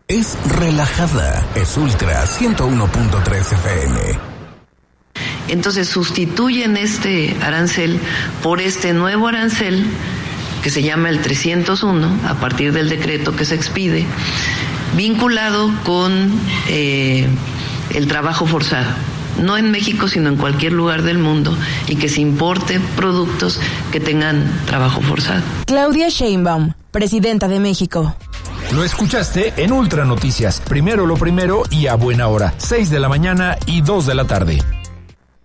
es relajada. Es Ultra 101.3 FM. Entonces sustituyen este arancel por este nuevo arancel que se llama el 301 a partir del decreto que se expide, vinculado con el trabajo forzado, no en México sino en cualquier lugar del mundo, y que se importe productos que tengan trabajo forzado. Claudia Sheinbaum, presidenta de México. Lo escuchaste en Ultra Noticias, primero lo primero y a buena hora, 6 de la mañana y 2 de la tarde.